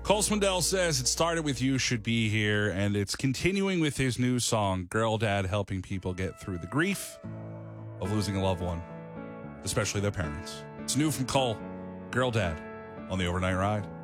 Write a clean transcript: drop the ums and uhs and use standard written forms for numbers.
Cole Swindell says It Started With You Should Be Here, and it's continuing with his new song, Girl Dad, helping people get through the grief of losing a loved one, especially their parents. It's new from Cole, Girl Dad, on the Overnight Ride.